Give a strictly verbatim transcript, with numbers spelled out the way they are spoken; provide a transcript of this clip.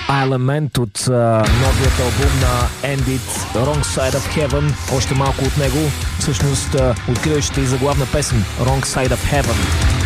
Element от uh, новият албум на Endit, Wrong Side of Heaven. Още малко от него, всъщност uh, откриващата и заглавна песен Wrong Side of Heaven.